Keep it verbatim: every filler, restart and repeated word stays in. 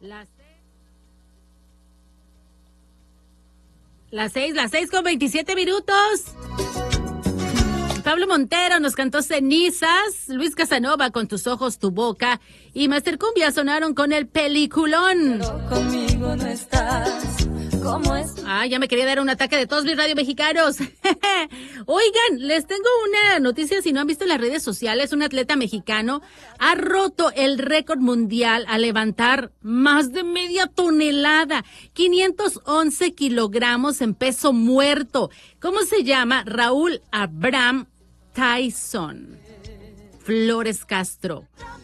Las Las seis, las seis con veintisiete minutos. Pablo Montero nos cantó Cenizas, Luis Casanova con Tus ojos, tu boca y Master Cumbia sonaron con el peliculón. Pero conmigo no estás, ¿cómo es? Ah, ya me quería dar un ataque de todos mis radio mexicanos. Oigan, les tengo una noticia, si no han visto en las redes sociales, un atleta mexicano ha roto el récord mundial al levantar más de media tonelada, quinientos once kilogramos en peso muerto. ¿Cómo se llama? Raúl Abraham Tyson Flores Castro.